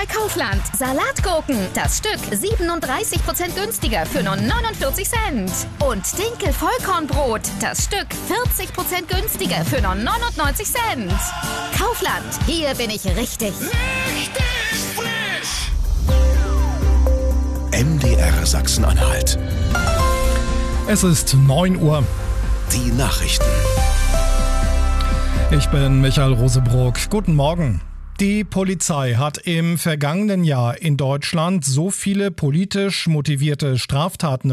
bei Kaufland. Salatgurken, das Stück 37% günstiger für nur 49 Cent. Und Dinkel-Vollkornbrot, das Stück 40% günstiger für nur 99 Cent. Kaufland, hier bin ich richtig. Richtig frisch! MDR Sachsen-Anhalt. Es ist 9 Uhr. Die Nachrichten. Ich bin Michael Rosebrock. Guten Morgen. Die Polizei hat im vergangenen Jahr in Deutschland so viele politisch motivierte Straftaten